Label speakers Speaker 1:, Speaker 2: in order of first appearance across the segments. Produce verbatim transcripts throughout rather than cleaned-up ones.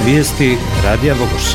Speaker 1: vijesti Radija Vogošća.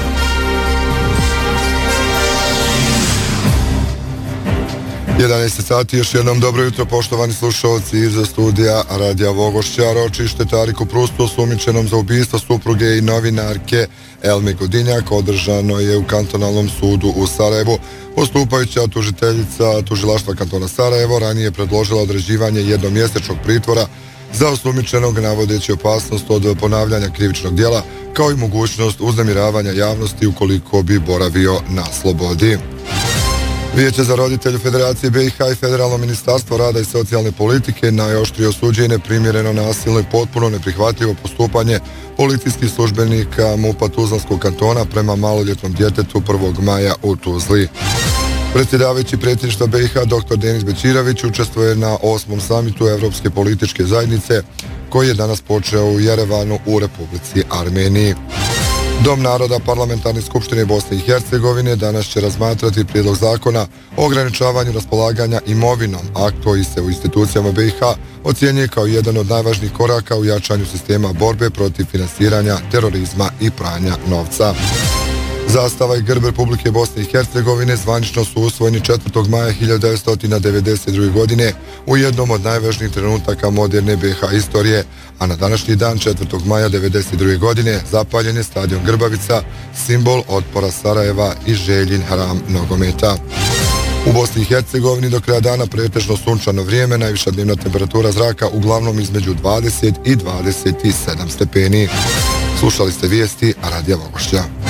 Speaker 2: jedanaest sati, još jednom dobro jutro poštovani slušalci iz studija Radija Vogošća. Ročište Tariku Prustu osumnjičenom za ubistvo supruge i novinarke Elme Godinjak održano je u kantonalnom sudu u Sarajevu. Postupajuća tužiteljica tužilaštva kantona Sarajevo ranije predložila određivanje jednomjesečnog pritvora za osumnjičenog navodeći opasnost od ponavljanja krivičnog djela kao i mogućnost uznemiravanja javnosti ukoliko bi boravio na slobodi. Vijeće za roditelje Federacije B i H i Federalno ministarstvo rada i socijalne politike najoštrije osuđuje neprimjereno nasilno i potpuno neprihvatljivo postupanje policijskih službenika MUP-a Tuzlanskog kantona prema maloljetnom djetetu prvog maja u Tuzli. Predsjedavajući predsjedništva B i H dr Denis Bećirović učestvuje na osmom samitu Evropske političke zajednice koji je danas počeo u Jerevanu u Republici Armeniji. Dom naroda Parlamentarne skupštine Bosne i Hercegovine danas će razmatrati prijedlog zakona o ograničavanju raspolaganja imovinom, akt koji se u institucijama B i H ocjenjuje kao jedan od najvažnijih koraka u jačanju sistema borbe protiv finansiranja terorizma i pranja novca. Zastava i grb Republike Bosne i Hercegovine zvanično su usvojeni četvrtog maja hiljadu devetsto devedeset druge. godine u jednom od najvažnijih trenutaka moderne B i H istorije, a na današnji dan četvrtog maja devedeset druge. godine zapaljen je stadion Grbavica, simbol otpora Sarajeva i željin hram nogometa. U Bosni i Hercegovini do kraja dana pretežno sunčano vrijeme, najviša dnevna temperatura zraka uglavnom između dvadeset i dvadeset sedam stepeni. Slušali ste vijesti Radija Vogošća.